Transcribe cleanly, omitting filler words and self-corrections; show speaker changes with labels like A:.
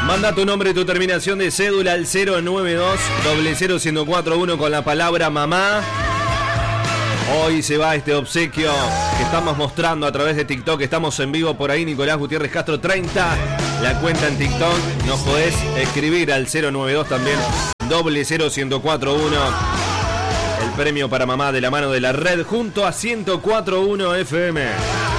A: Manda tu nombre y tu terminación de cédula al 092-00141 con la palabra mamá. Hoy se va este obsequio que estamos mostrando a través de TikTok. Estamos en vivo por ahí, Nicolás Gutiérrez Castro 30. La cuenta en TikTok. Nos podés escribir al 092 también 00141. El premio para mamá de la mano de la red junto a 104.1 FM.